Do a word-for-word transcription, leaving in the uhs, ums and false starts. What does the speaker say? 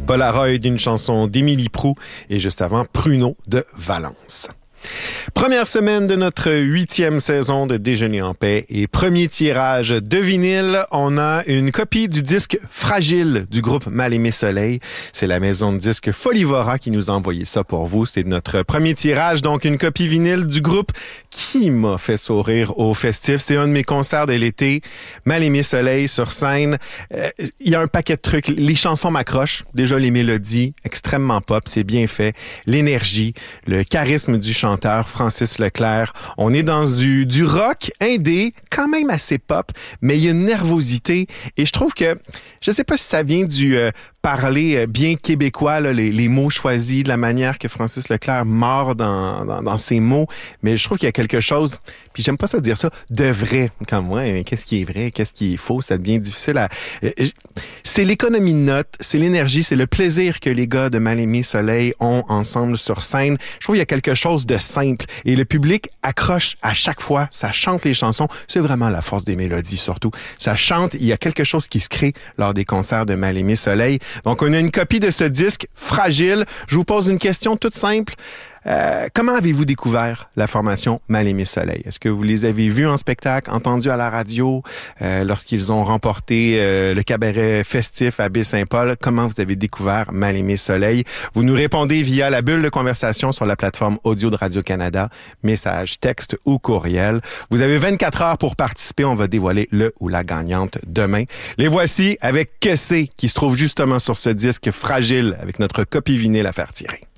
Polaroid d'une chanson d'Émilie Proulx et juste avant Pruneau de Valence. Première semaine de notre huitième saison de Déjeuner en paix et premier tirage de vinyle. On a une copie du disque Fragile du groupe Mal-Aimé Soleil. C'est la maison de disques Folivora qui nous a envoyé ça pour vous. C'est notre premier tirage, donc une copie vinyle du groupe qui m'a fait sourire au festif. C'est un de mes concerts de l'été. Mal-Aimé Soleil sur scène. Euh, il y a un paquet de trucs. Les chansons m'accrochent. Déjà les mélodies, extrêmement pop, c'est bien fait. L'énergie, le charisme du chanteur. Francis Leclerc. On est dans du, du rock indé, quand même assez pop, mais il y a une nervosité et je trouve que, je sais pas si ça vient du euh, parler bien québécois, là, les, les mots choisis, de la manière que Francis Leclerc mord dans, dans, dans ses mots, mais je trouve qu'il y a quelque chose, puis j'aime pas ça dire ça, de vrai, comme moi, hein, qu'est-ce qui est vrai, qu'est-ce qui est faux, ça devient difficile à... Euh, c'est l'économie de notes, c'est l'énergie, c'est le plaisir que les gars de Mal-Aimé Soleil ont ensemble sur scène. Je trouve qu'il y a quelque chose de simple et le public accroche à chaque fois, ça chante les chansons, c'est vraiment la force des mélodies surtout. Ça chante, il y a quelque chose qui se crée lors des concerts de Mal-Aimé Soleil. Donc, on a une copie de ce disque Fragile. Je vous pose une question toute simple. Euh, comment avez-vous découvert la formation Mal-Aimé Soleil? Est-ce que vous les avez vus en spectacle, entendus à la radio, euh, lorsqu'ils ont remporté euh, le cabaret festif à Baie-Saint-Paul? Comment vous avez découvert Mal-Aimé Soleil? Vous nous répondez via la bulle de conversation sur la plateforme audio de Radio-Canada, message, texte ou courriel. Vous avez vingt-quatre heures pour participer. On va dévoiler le ou la gagnante demain. Les voici avec Que c'est qui se trouve justement sur ce disque Fragile avec notre copie vinyle à faire tirer.